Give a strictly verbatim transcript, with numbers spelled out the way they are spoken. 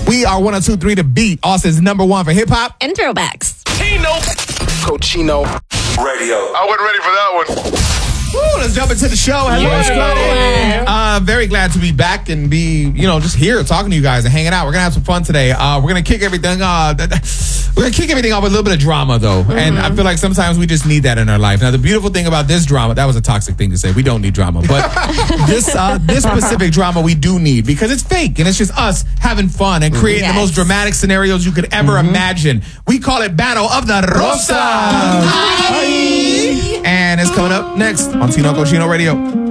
We are one oh two three The Beat, Austin's number one for hip hop and throwbacks. Tino. Cochino Radio. I wasn't ready for that one. Woo, let's jump into the show. Hello, everybody. Uh, very glad to be back and be, you know, just here talking to you guys and hanging out. We're gonna have some fun today. Uh, we're gonna kick everything. Uh, we're gonna kick everything off with a little bit of drama, though, mm-hmm. and I feel like sometimes we just need that in our life. Now, the beautiful thing about this drama, that was a toxic thing to say. We don't need drama, but this uh, this specific drama we do need because it's fake and it's just us having fun and creating yes. the most dramatic scenarios you could ever mm-hmm. imagine. We call it Battle of the Rosas. And it's coming up next on Tino Cochino Radio.